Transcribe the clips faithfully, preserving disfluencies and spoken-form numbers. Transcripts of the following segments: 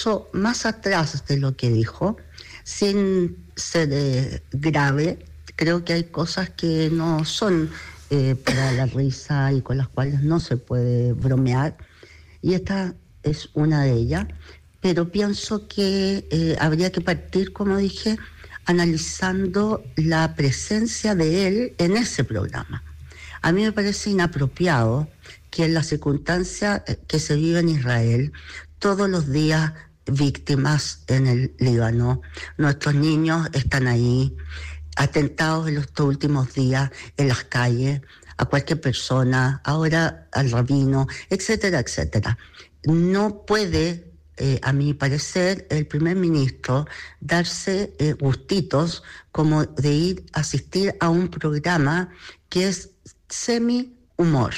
incluso más atrás de lo que dijo, sin ser eh, grave. Creo que hay cosas que no son eh, para la risa y con las cuales no se puede bromear, y esta es una de ellas, pero pienso que eh, habría que partir, como dije, analizando la presencia de él en ese programa. A mí me parece inapropiado que en la circunstancia que se vive en Israel, todos los días víctimas en el Líbano, nuestros niños están ahí, atentados en estos últimos días en las calles, a cualquier persona, ahora al rabino, etcétera, etcétera. No puede, eh, a mi parecer, el primer ministro darse eh, gustitos como de ir a asistir a un programa que es semi-humor.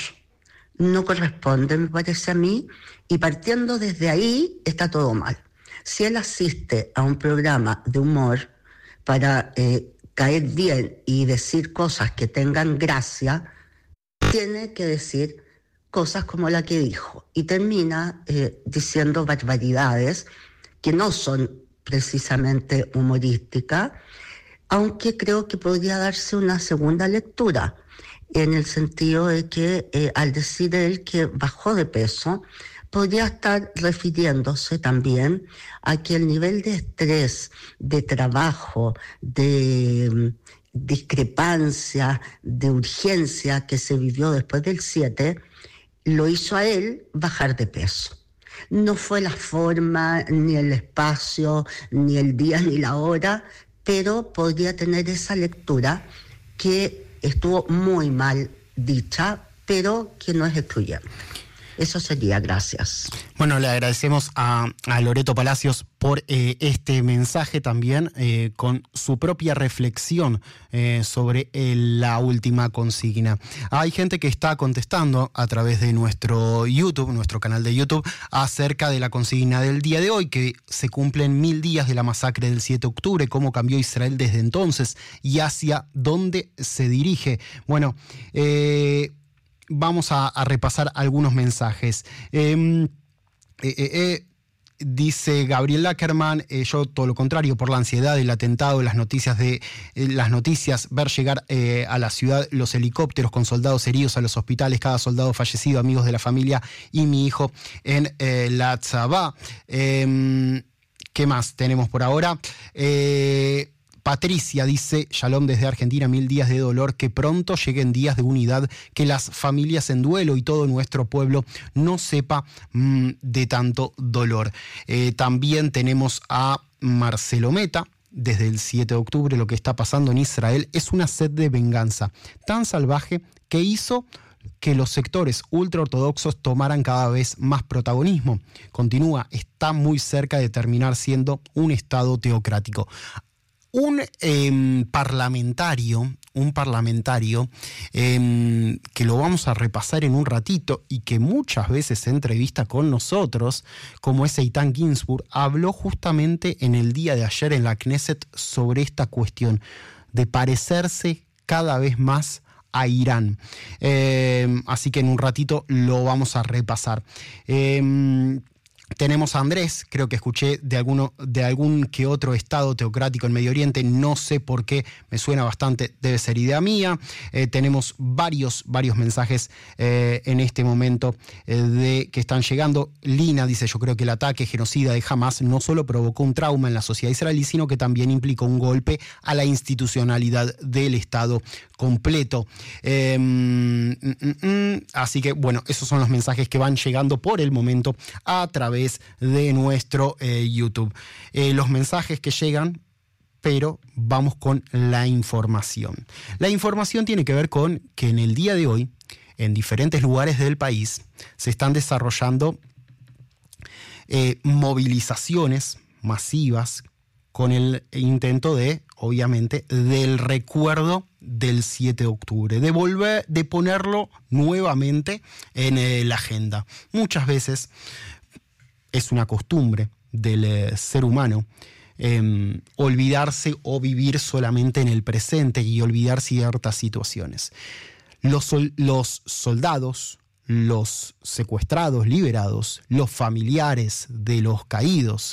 No corresponde, me parece a mí, y partiendo desde ahí está todo mal. Si él asiste a un programa de humor para eh, caer bien y decir cosas que tengan gracia, tiene que decir cosas como la que dijo, y termina eh, diciendo barbaridades que no son precisamente humorísticas, aunque creo que podría darse una segunda lectura, en el sentido de que eh, al decir él que bajó de peso, podría estar refiriéndose también a que el nivel de estrés, de trabajo, de um, discrepancia, de urgencia que se vivió después del siete, lo hizo a él bajar de peso. No fue la forma, ni el espacio, ni el día, ni la hora, pero podría tener esa lectura que estuvo muy mal dicha, pero que no es excluyente. Eso sería, gracias. Bueno, le agradecemos a, a Loreto Palacios por eh, este mensaje también, eh, con su propia reflexión eh, sobre eh, la última consigna. Hay gente que está contestando a través de nuestro YouTube, nuestro canal de YouTube, acerca de la consigna del día de hoy, que se cumplen mil días de la masacre del siete de octubre, cómo cambió Israel desde entonces y hacia dónde se dirige. Bueno, eh... Vamos a, a repasar algunos mensajes. Eh, eh, eh, dice Gabriel Ackerman, eh, yo todo lo contrario, por la ansiedad, el atentado, las noticias de eh, las noticias, ver llegar eh, a la ciudad los helicópteros con soldados heridos a los hospitales, cada soldado fallecido, amigos de la familia y mi hijo en eh, la Tzabá. Eh, ¿Qué más tenemos por ahora? Eh, Patricia dice, Shalom desde Argentina, mil días de dolor, que pronto lleguen días de unidad, que las familias en duelo y todo nuestro pueblo no sepa mmm, de tanto dolor. Eh, también tenemos a Marcelo Meta. Desde el siete de octubre lo que está pasando en Israel es una sed de venganza tan salvaje que hizo que los sectores ultraortodoxos tomaran cada vez más protagonismo. Continúa, está muy cerca de terminar siendo un Estado teocrático. Un eh, parlamentario, un parlamentario eh, que lo vamos a repasar en un ratito y que muchas veces se entrevista con nosotros, como es Eitan Ginsburg, habló justamente en el día de ayer en la Knesset sobre esta cuestión de parecerse cada vez más a Irán. Eh, así que en un ratito lo vamos a repasar. Eh, Tenemos a Andrés, creo que escuché de, alguno, de algún que otro estado teocrático en Medio Oriente, no sé por qué, me suena bastante, debe ser idea mía. Eh, tenemos varios, varios mensajes eh, en este momento eh, de, que están llegando. Lina dice, yo creo que el ataque genocida de Hamas no solo provocó un trauma en la sociedad israelí, sino que también implicó un golpe a la institucionalidad del Estado completo. Eh, mm, mm, mm, así que, bueno, esos son los mensajes que van llegando por el momento a través de nuestro eh, YouTube. Eh, los mensajes que llegan, pero vamos con la información. La información tiene que ver con que en el día de hoy, en diferentes lugares del país, se están desarrollando eh, movilizaciones masivas con el intento de, obviamente, del recuerdo del siete de octubre, de volver, de ponerlo nuevamente en eh, la agenda. Muchas veces es una costumbre del eh, ser humano eh, olvidarse o vivir solamente en el presente y olvidar ciertas situaciones. Los, sol, los soldados, los secuestrados, liberados, los familiares de los caídos,